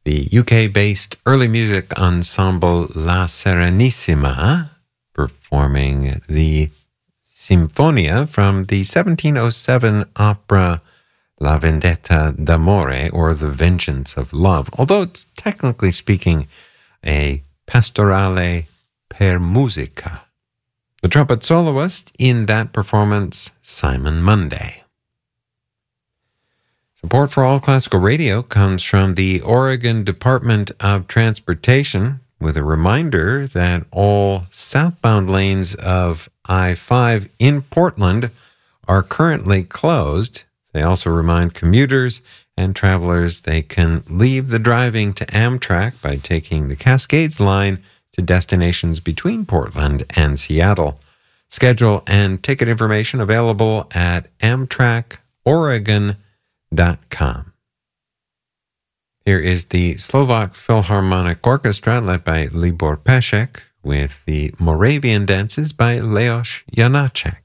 the UK-based early music ensemble La Serenissima, performing the Sinfonia from the 1707 opera La Vendetta d'Amore, or The Vengeance of Love, although it's technically speaking a pastorale per musica. The trumpet soloist in that performance, Simon Munday. Support for All Classical Radio comes from the Oregon Department of Transportation, with a reminder that all southbound lanes of I-5 in Portland are currently closed. They also remind commuters and travelers they can leave the driving to Amtrak by taking the Cascades line to destinations between Portland and Seattle. Schedule and ticket information available at AmtrakOregon.com. Here is the Slovak Philharmonic Orchestra led by Libor Pesek with the Moravian Dances by Leos Janáček.